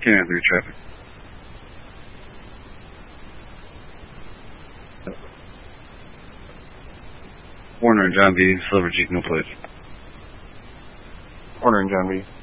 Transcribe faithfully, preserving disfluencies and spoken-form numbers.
Can't answer your traffic. Warner and John B. Silver Jeep, no place. Warner and John B.